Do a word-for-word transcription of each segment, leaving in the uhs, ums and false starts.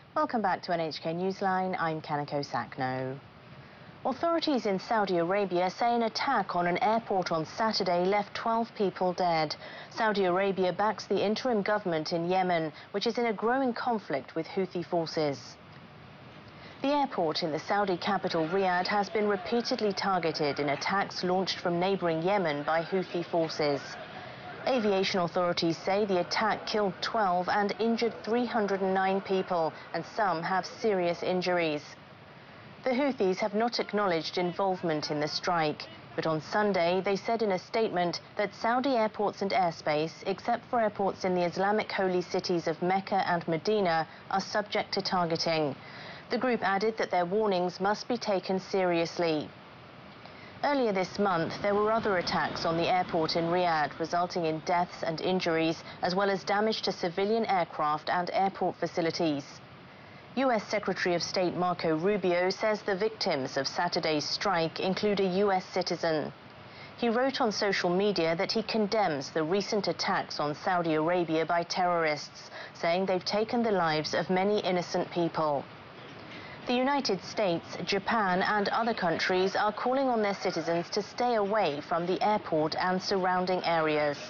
Welcome back to N H K Newsline. I'm Kanako Sakno. Authorities in Saudi Arabia say an attack on an airport on Saturday left twelve people dead. Saudi Arabia backs the interim government in Yemen, which is in a growing conflict with Houthi forces. The airport in the Saudi capital Riyadh has been repeatedly targeted in attacks launched from neighbouring Yemen by Houthi forces. Aviation authorities say the attack killed twelve and injured three hundred nine people, and some have serious injuries. The Houthis have not acknowledged involvement in the strike, but on Sunday they said in a statement that Saudi airports and airspace, except for airports in the Islamic holy cities of Mecca and Medina, are subject to targeting. The group added that their warnings must be taken seriously. Earlier this month, there were other attacks on the airport in Riyadh, resulting in deaths and injuries, as well as damage to civilian aircraft and airport facilities. U S Secretary of State Marco Rubio says the victims of Saturday's strike include a U S citizen. He wrote on social media that he condemns the recent attacks on Saudi Arabia by terrorists, saying they've taken the lives of many innocent people. The United States, Japan and other countries are calling on their citizens to stay away from the airport and surrounding areas.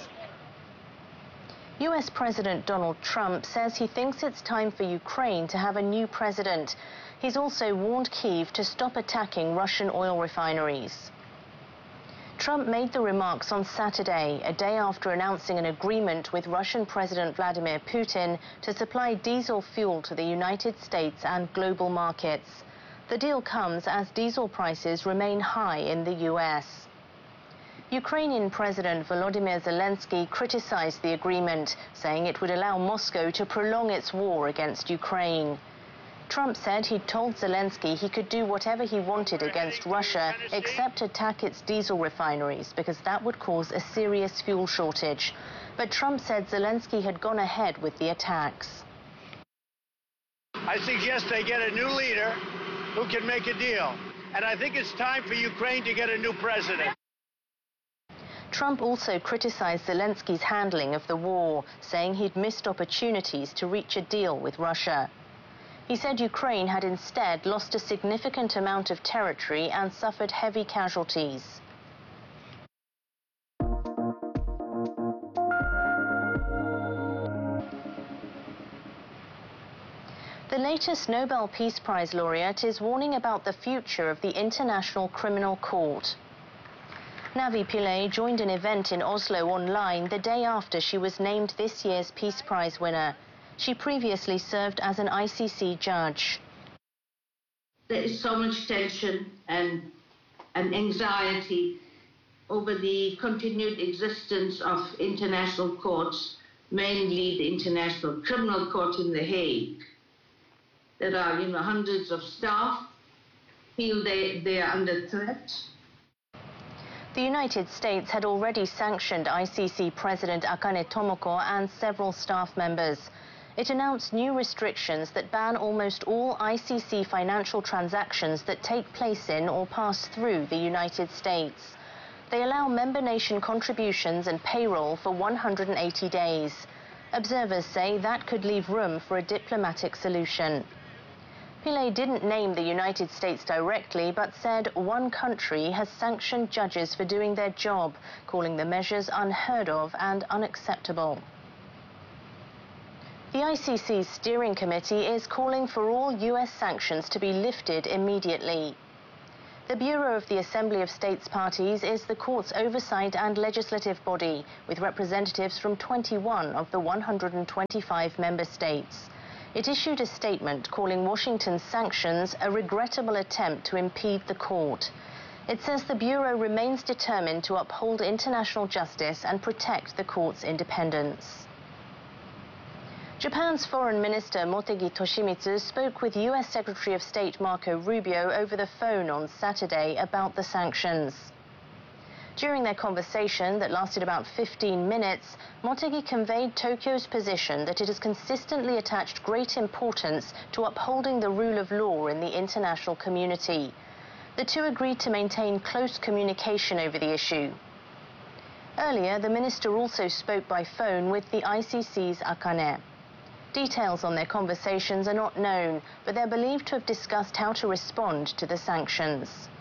U S President Donald Trump says he thinks it's time for Ukraine to have a new president. He's also warned Kyiv to stop attacking Russian oil refineries. Trump made the remarks on Saturday, a day after announcing an agreement with Russian President Vladimir Putin to supply diesel fuel to the United States and global markets. The deal comes as diesel prices remain high in the U S. Ukrainian President Volodymyr Zelensky criticized the agreement, saying it would allow Moscow to prolong its war against Ukraine. Trump said he'd told Zelensky he could do whatever he wanted against Russia except attack its diesel refineries, because that would cause a serious fuel shortage. But Trump said Zelensky had gone ahead with the attacks. I suggest they get a new leader who can make a deal. And I think it's time for Ukraine to get a new president. Trump also criticized Zelensky's handling of the war, saying he'd missed opportunities to reach a deal with Russia. He said Ukraine had instead lost a significant amount of territory and suffered heavy casualties. The latest Nobel Peace Prize laureate is warning about the future of the International Criminal Court. Navi Pillay joined an event in Oslo online the day after she was named this year's Peace Prize winner. She previously served as an I C C judge. There is so much tension and, and anxiety over the continued existence of international courts, mainly the International Criminal Court in The Hague. There are, you know, hundreds of staff feel they, they are under threat. The United States had already sanctioned I C C President Akane Tomoko and several staff members. It announced new restrictions that ban almost all I C C financial transactions that take place in or pass through the United States. They allow member nation contributions and payroll for one hundred eighty days. Observers say that could leave room for a diplomatic solution. Pillay didn't name the United States directly, but said one country has sanctioned judges for doing their job, calling the measures unheard of and unacceptable. The I C C's steering committee is calling for all U S sanctions to be lifted immediately. The Bureau of the Assembly of States Parties is the court's oversight and legislative body, with representatives from twenty-one of the one hundred twenty-five member states. It issued a statement calling Washington's sanctions a regrettable attempt to impede the court. It says the Bureau remains determined to uphold international justice and protect the court's independence. Japan's Foreign Minister Motegi Toshimitsu spoke with U S Secretary of State Marco Rubio over the phone on Saturday about the sanctions. During their conversation that lasted about fifteen minutes, Motegi conveyed Tokyo's position that it has consistently attached great importance to upholding the rule of law in the international community. The two agreed to maintain close communication over the issue. Earlier, the minister also spoke by phone with the I C C's Akane. Details on their conversations are not known, but they're believed to have discussed how to respond to the sanctions.